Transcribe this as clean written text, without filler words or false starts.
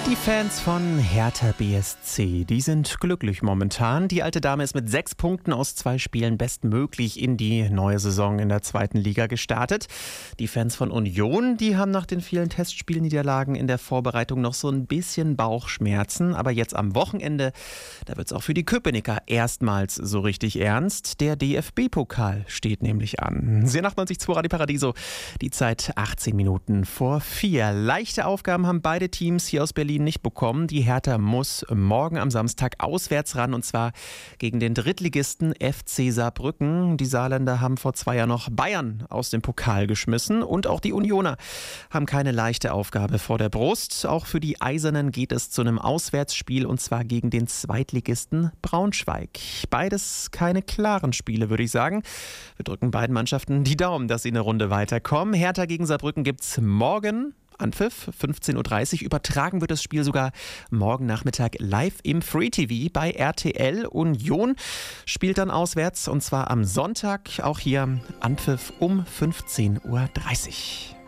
Die Fans von Hertha BSC, die sind glücklich momentan. Die alte Dame ist mit 6 Punkten aus 2 Spielen bestmöglich in die neue Saison in der 2. Liga gestartet. Die Fans von Union, die haben nach den vielen Testspielniederlagen in der Vorbereitung noch so ein bisschen Bauchschmerzen. Aber jetzt am Wochenende, da wird es auch für die Köpenicker erstmals so richtig ernst. Der DFB-Pokal steht nämlich an. Sie nach 90,2 Radio Paradiso, die Zeit 18 Minuten vor 4. Leichte Aufgaben haben beide Teams hier aus Berlin nicht bekommen. Die Hertha muss morgen am Samstag auswärts ran, und zwar gegen den Drittligisten FC Saarbrücken. Die Saarländer haben vor 2 Jahren noch Bayern aus dem Pokal geschmissen, und auch die Unioner haben keine leichte Aufgabe vor der Brust. Auch für die Eisernen geht es zu einem Auswärtsspiel, und zwar gegen den Zweitligisten Braunschweig. Beides keine klaren Spiele, würde ich sagen. Wir drücken beiden Mannschaften die Daumen, dass sie eine Runde weiterkommen. Hertha gegen Saarbrücken gibt's morgen. Anpfiff, 15:30 Uhr. Übertragen wird das Spiel sogar morgen Nachmittag live im Free TV bei RTL. Union spielt dann auswärts, und zwar am Sonntag. Auch hier Anpfiff um 15:30 Uhr.